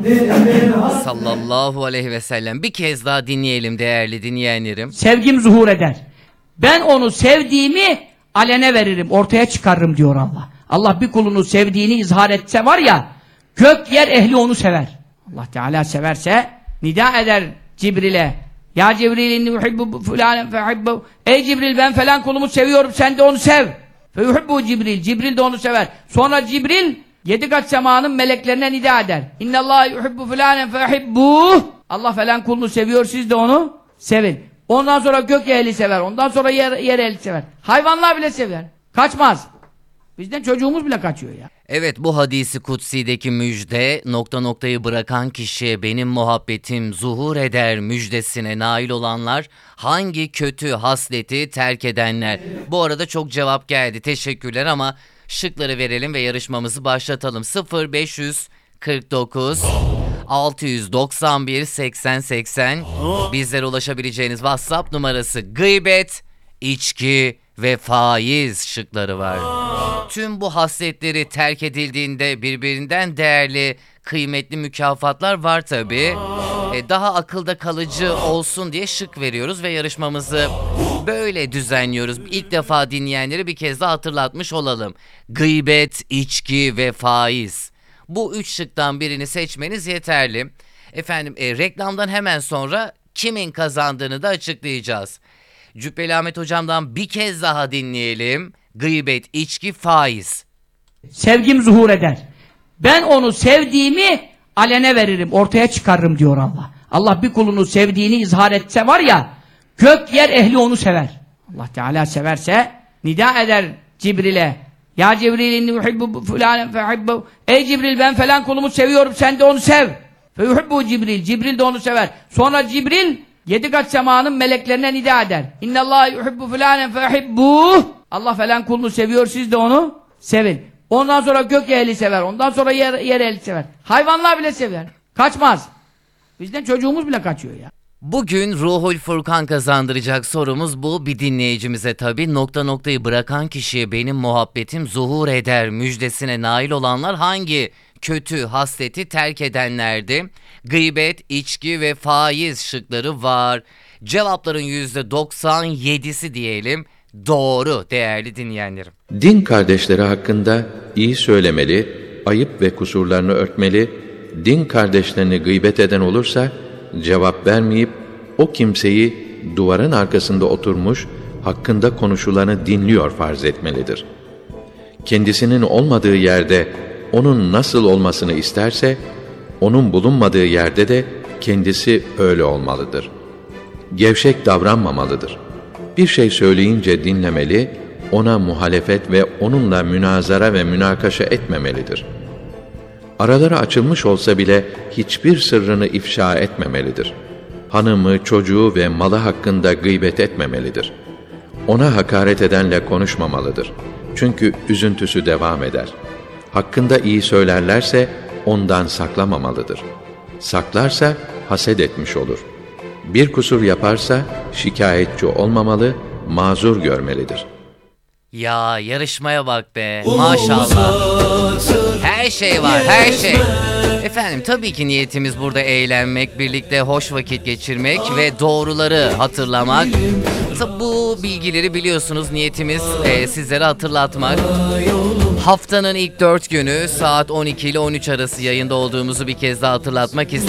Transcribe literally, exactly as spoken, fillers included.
Sallallahu aleyhi ve sellem. Bir kez daha dinleyelim değerli dinleyenlerim. Sevgim zuhur eder. Ben onu sevdiğimi alene veririm, ortaya çıkarırım diyor Allah. Allah bir kulunu sevdiğini izhar etse var ya, gök yer ehli onu sever. Allah Teala severse nida eder Cibril'e. Ya Cibril inni uhibbu fulanen fehibbu. Ey Cibril, ben falan kulumu seviyorum, sen de onu sev. Feyuhibbu Cibril. Cibril de onu sever. Sonra Cibril yedi kat semanın meleklerine nida eder. İnnallâhe yuhibbu fulanen fehibbuh. Allah falan kulunu seviyor, siz de onu sevin. Ondan sonra gök ehli sever. Ondan sonra yer, yer ehli sever. Hayvanlar bile sever. Kaçmaz. Bizden çocuğumuz bile kaçıyor ya. Evet, bu hadisi kutsideki müjde, nokta noktayı bırakan kişiye benim muhabbetim zuhur eder müjdesine nail olanlar, hangi kötü hasleti terk edenler. Bu arada çok cevap geldi, teşekkürler, ama şıkları verelim ve yarışmamızı başlatalım. sıfır beş kırk dokuz altı yüz doksan bir seksen seksen bizlere ulaşabileceğiniz WhatsApp numarası. Gıybet, içki ve faiz şıkları var. Tüm bu hasletleri terk edildiğinde birbirinden değerli, kıymetli mükafatlar var tabii. E, daha akılda kalıcı olsun diye şık veriyoruz ve yarışmamızı böyle düzenliyoruz. İlk defa dinleyenleri bir kez daha hatırlatmış olalım. Gıybet, içki ve faiz. Bu üç şıktan birini seçmeniz yeterli. Efendim e, reklamdan hemen sonra kimin kazandığını da açıklayacağız. Cübbeli Ahmet hocamdan bir kez daha dinleyelim. Gıybet, içki, faiz. Sevgim zuhur eder. Ben onu sevdiğimi alene veririm, ortaya çıkarırım diyor Allah. Allah bir kulunu sevdiğini izhar etse var ya, gök yer ehli onu sever. Allah Teala severse nida eder Cibril'e. Ya Cibril inni uhibbu fulanen fehibbu. Ey Cibril, ben falan kulumu seviyorum, sen de onu sev. Feyuhibbu Cibril. Cibril de onu sever. Sonra Cibril yedi kat semanın meleklerine nida eder. İnnallâhe yuhibbu fulanen fehibbuh. Allah falan kulunu seviyor, siz de onu sevin. Ondan sonra gök ehli sever. Ondan sonra yer, yer ehli sever. Hayvanlar bile sever. Kaçmaz. Bizden çocuğumuz bile kaçıyor ya. Bugün Ruhul Furkan kazandıracak sorumuz bu. Bir dinleyicimize tabii, nokta noktayı bırakan kişiye benim muhabbetim zuhur eder müjdesine nail olanlar hangi kötü hasleti terk edenlerdi? Gıybet, içki ve faiz şıkları var. Cevapların yüzde doksan yedisi diyelim doğru değerli dinleyenlerim. Din kardeşleri hakkında iyi söylemeli, ayıp ve kusurlarını örtmeli, din kardeşlerini gıybet eden olursa cevap vermeyip o kimseyi duvarın arkasında oturmuş, hakkında konuşulanı dinliyor farz etmelidir. Kendisinin olmadığı yerde onun nasıl olmasını isterse, onun bulunmadığı yerde de kendisi öyle olmalıdır. Gevşek davranmamalıdır. Bir şey söyleyince dinlemeli, ona muhalefet ve onunla münazara ve münakaşa etmemelidir. Araları açılmış olsa bile hiçbir sırrını ifşa etmemelidir. Hanımı, çocuğu ve malı hakkında gıybet etmemelidir. Ona hakaret edenle konuşmamalıdır. Çünkü üzüntüsü devam eder. Hakkında iyi söylerlerse ondan saklamamalıdır. Saklarsa haset etmiş olur. Bir kusur yaparsa şikayetçi olmamalı, mazur görmelidir. Ya yarışmaya bak be, maşallah. Her şey var, her şey. Efendim tabii ki niyetimiz burada eğlenmek, birlikte hoş vakit geçirmek ve doğruları hatırlamak. Bu bilgileri biliyorsunuz, niyetimiz e, sizlere hatırlatmak. Haftanın ilk dört günü saat on iki ile on üç arası yayında olduğumuzu bir kez daha hatırlatmak istedim.